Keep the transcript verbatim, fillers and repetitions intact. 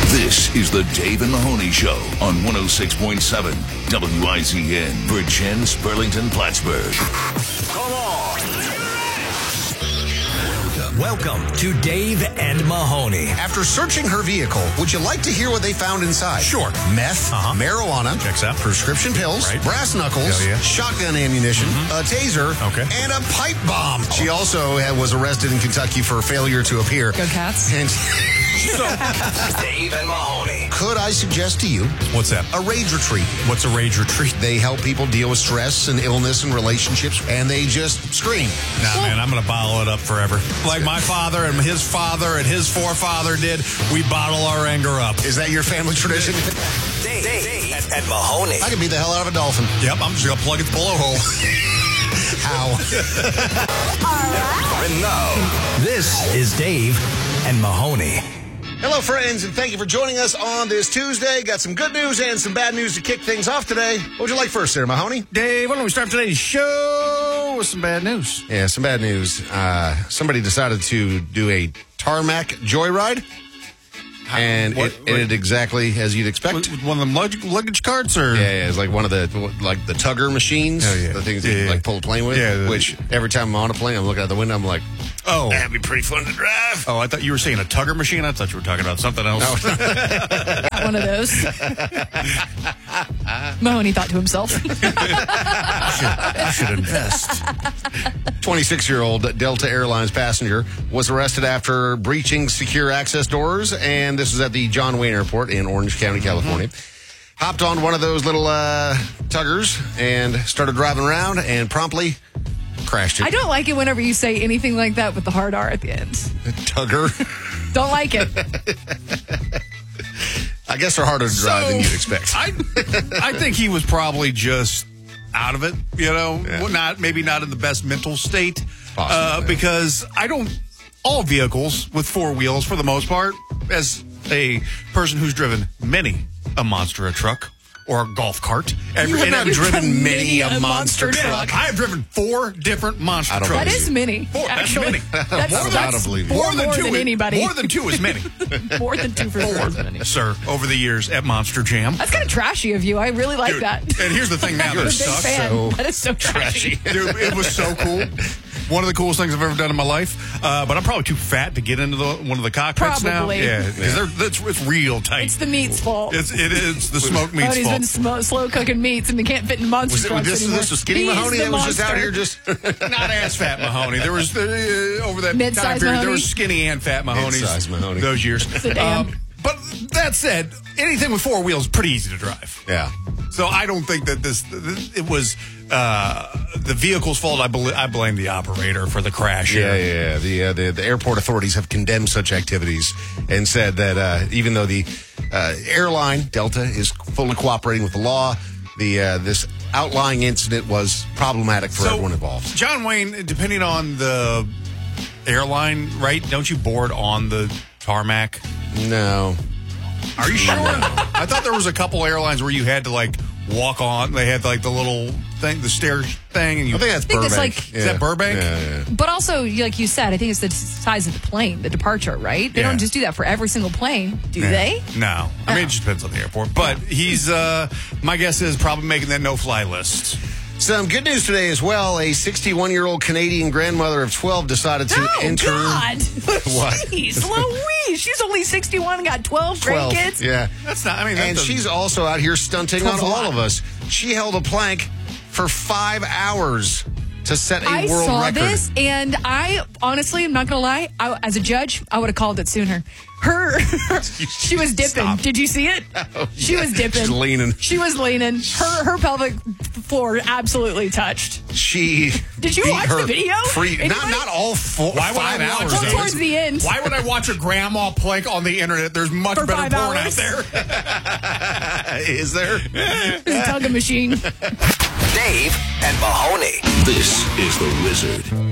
This is the Dave and Mahoney Show on one oh six point seven W I Z N, Virgin, Burlington, Plattsburgh. Come on. Welcome to Dave and Mahoney. After searching her vehicle, would you like to hear what they found inside? Sure. Meth, uh-huh. marijuana, checks out, prescription pills, right. brass knuckles, yeah. shotgun ammunition, mm-hmm. a taser, okay. and a pipe bomb. Oh. She also had, was arrested in Kentucky for failure to appear. Go Cats. And so, Dave and Mahoney. Could I suggest to you... What's that? A rage retreat. What's a rage retreat? They help people deal with stress and illness and relationships, and they just scream. Nah, well, man, I'm going to bottle it up forever. Like my father and his father and his forefather did, we bottle our anger up. Is that your family tradition? Dave, Dave and, and Mahoney. I can beat the hell out of a dolphin. Yep, I'm just going to plug its blowhole. How? All right. And now, this is Dave and Mahoney. Hello, friends, and thank you for joining us on this Tuesday. Got some good news and some bad news to kick things off today. What would you like first there, Mahoney? Dave, why don't we start today's show with some bad news? Yeah, some bad news. Uh, somebody decided to do a tarmac joyride, and what, it ended exactly as you'd expect. With one of them luggage, luggage carts? Or? Yeah, yeah, it's like one of the like the tugger machines, oh, yeah. the things yeah, that you yeah. like pull a plane with, yeah, the, which every time I'm on a plane, I'm looking out the window, I'm like, oh, that'd be pretty fun to drive. Oh, I thought you were saying a tugger machine. I thought you were talking about something else. No. Got one of those. Mahoney thought to himself. I, should, I should invest. twenty-six-year-old Delta Airlines passenger was arrested after breaching secure access doors, and this is at the John Wayne Airport in Orange County, California. Mm-hmm. Hopped on one of those little uh, tuggers and started driving around and promptly crashed it. I don't like it whenever you say anything like that with the hard R at the end. Tugger? Don't like it. I guess they're harder to drive so, than you'd expect. I, I think he was probably just out of it, you know, yeah. well, not maybe not in the best mental state. Possibly, uh, yeah. Because I don't, all vehicles with four wheels, for the most part, as a person who's driven many a monster a truck or a golf cart. Every, you have not driven many a monster, monster truck. I have driven four different monster I don't trucks. That is many. Four, actually. That's That's, many. That's, that's four more, than, more two than is, anybody. More than two is many. More than two for sure is many. Sir, over the years at Monster Jam. That's kind of trashy of you. I really like Dude, that. And here's the thing now. I'm a big sucks. fan. So that is so trashy. Dude, it was so cool. One of the coolest things I've ever done in my life. Uh, but I'm probably too fat to get into the, one of the cockpits Probably. now. Yeah, because yeah. it's, it's real tight. It's the meat's fault. It's, it is the smoked meat's Mahoney's fault. been sm- slow cooking meats and they can't fit in monster was it, trucks this, anymore. this was skinny He's Mahoney the that was just out monster. here just... Not ass fat Mahoney. There was, uh, over that Mid-size time period, Mahoney? there was skinny and fat Mahoney's. Mid-size Mahoney. Those years. Sedan. Um, but that said, anything with four wheels is pretty easy to drive. Yeah. So I don't think that this, this it was uh, the vehicle's fault. I, bel- I blame the operator for the crash. Yeah, here. yeah, yeah. The, uh, the the airport authorities have condemned such activities and said that uh, even though the uh, airline Delta is fully cooperating with the law, the uh, this outlying incident was problematic for so, everyone involved. John Wayne, depending on the airline, right? Don't you board on the tarmac? No. Are you sure? I thought there was a couple airlines where you had to like walk on. They had like the little thing, the stair thing, and you. I think that's I think Burbank. that's like- yeah. Is that Burbank? Yeah, yeah. But also, like you said, I think it's the size of the plane, the departure, right? They Yeah. don't just do that for every single plane, do Yeah. they? No. I mean, it just depends on the airport. But he's, uh, my guess is probably making that no-fly list. Some good news today as well. A sixty-one-year-old Canadian grandmother of twelve decided to Oh, enter. God. What? Jeez, Louise. She's only sixty-one and got twelve, twelve. grandkids. Yeah. That's not, I mean, that And doesn't- she's also out here stunting on That's a all lot. of us. She held a plank for five hours to set a I world saw record. this, and I honestly, I'm not going to lie, I, as a judge, I would have called it sooner. Her, she was dipping. Stop. Did you see it? Oh, she yeah. was dipping. She's leaning. She was leaning. Her her pelvic floor absolutely touched. She Did you beat watch her the video? Free, not Anybody? not all four, Why would five I watch hours. Well, it? towards the end. Why would I watch a grandma plank on the internet? There's much For better five porn hours? out there. Is there? It's a tugging machine. Dave and Mahoney. This is The Wizard.